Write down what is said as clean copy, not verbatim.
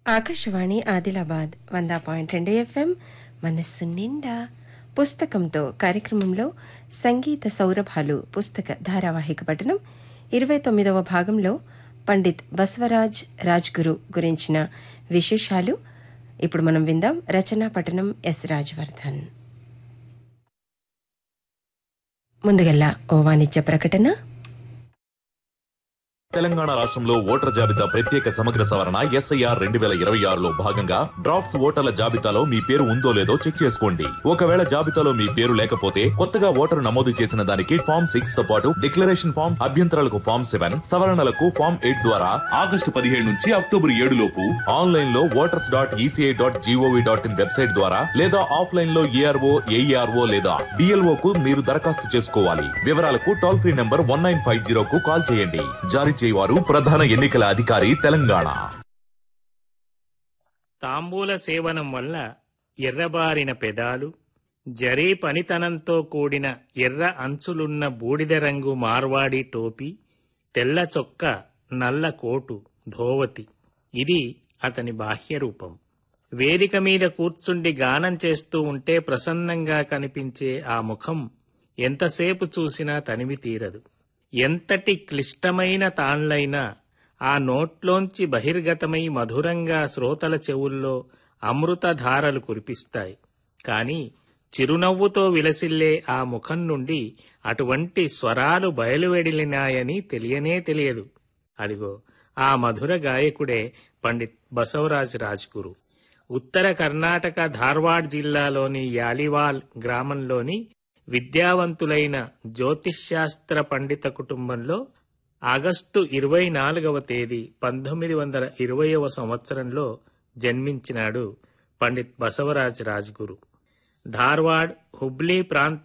Akashvani Adilabad 100.2 FM మనస్సు నిండా పుస్తకంతో కార్యక్రమంలో సంగీత సౌరభాలు పుస్తక ధారావాహిక పఠనం 29వ భాగంలో పండిత్ బసవరాజ్ రాజ్గురు గురించిన విశేషాలు ఇప్పుడు మనం విందాం. రచనా పఠనం ఎస్ రాజవర్ధన్. ముందుగల్లా ఓ వాణిజ్య ప్రకటన. తెలంగాణ రాష్ట్రంలో ఓటర్ల జాబితా ప్రత్యేక సమగ్ర సవరణ SIR 2026లో భాగంగా డ్రాఫ్ట్స్ ఓటర్ల జాబితాలో మీ పేరు ఉందో లేదో చెక్ చేసుకోండి. ఒకవేళ జాబితాలో మీ పేరు లేకపోతే కొత్తగా ఓటరు నమోదు చేసిన దానికి ఫామ్ 6 తో పాటు డిక్లరేషన్ ఫామ్, అభ్యంతరాలకు ఫామ్ 7, సవరణలకు ఫామ్ 8 ద్వారా ఆగస్టు 17 నుంచి అక్టోబర్ 7 లోపు ఆన్లైన్ లో voters.eci.gov.in వెబ్సైట్ ద్వారా లేదా ఆఫ్లైన్ లో ARO, AERO లేదా BLO కు మీరు దరఖాస్తు చేసుకోవాలి. వివరాలకు టోల్ ఫ్రీ నంబర్ 1950 కు కాల్ చేయండి. జారీ చేయవారు ప్రధాన ఎన్నికల అధికారి తెలంగాణ. తాంబూల సేవనం వల్ల ఎర్రబారిన పెదాలు, జరీ పనితనంతో కూడిన ఎర్ర అంచులున్న బూడిద రంగు మార్వాడి టోపీ, తెల్ల చొక్క, నల్ల కోటు, ధోవతి. ఇది అతని బాహ్య రూపం. వేదిక మీద కూర్చుండి గానం చేస్తూ ఉంటే ప్రసన్నంగా కనిపించే ఆ ముఖం ఎంతసేపు చూసినా తనివి తీరదు. ఎంతటి క్లిష్టమైన తాన్లైనా ఆ నోట్లోంచి బహిర్గతమై మధురంగా శ్రోతల చెవుల్లో అమృతధారలు కురిపిస్తాయి. కాని చిరునవ్వుతో విలసిల్లే ఆ ముఖం నుండి అటువంటి స్వరాలు బయలువెడిలినాయని తెలియనే తెలియదు. అదిగో ఆ మధుర గాయకుడే పండిత్ బసవరాజ్ రాజ్గురు. ఉత్తర కర్ణాటక ధార్వాడ్ జిల్లాలోని యాలివాల్ గ్రామంలోని విద్యావంతులైన జ్యోతిష్శాస్త్ర పండిత కుటుంబంలో ఆగస్టు 24వ తేదీ 1920వ సంవత్సరంలో జన్మించినాడు పండిత్ బసవరాజ్ రాజ్గురు. ధార్వాడ్, హుబ్లీ ప్రాంత